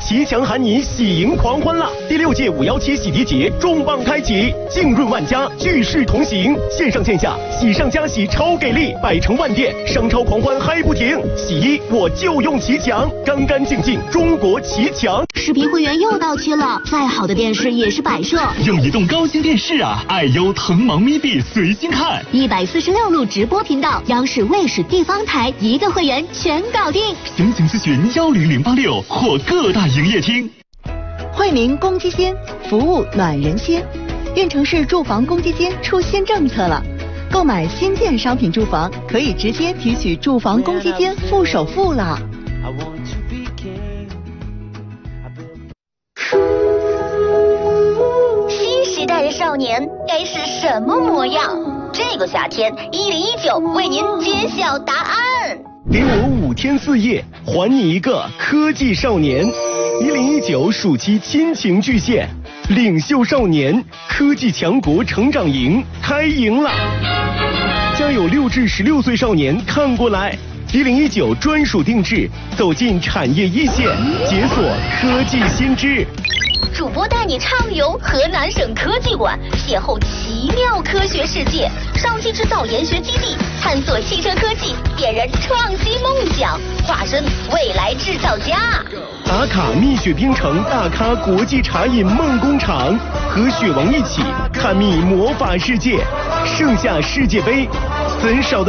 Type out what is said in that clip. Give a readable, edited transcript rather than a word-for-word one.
骑墙喊你喜迎狂欢啦！第6届517洗涤节重磅开启，净润万家，聚势同行，线上线下喜上加喜超给力，百城万店商超狂欢嗨不停。洗衣我就用骑墙，干干净净中国骑墙。 视频会员又到期了，再好的电视也是摆设。 用移动高清电视啊，爱优腾芒咪币随心看 ，146路直播频道，央视、卫视、地方台一个会员全搞定。 详情咨询10086或各大营业厅。 惠民公积金服务暖人心，运城市住房公积金出新政策了，购买新建商品住房可以直接提取住房公积金付首付了。 新时代的少年该是什么模样？这个夏天，1019为您揭晓答案。 给我5天4夜，还你一个科技少年。1019暑期亲情巨献，领袖少年科技强国成长营开营了！家有6至16岁少年看过来，1019专属定制，走进产业一线，解锁科技新知。 主播带你畅游河南省科技馆，邂逅奇妙科学世界；上汽制造研学基地，探索汽车科技，点燃创新梦想，化身未来制造家。 打卡蜜雪冰城大咖国际茶饮梦工厂，和雪王一起探秘魔法世界。盛夏世界杯，很少的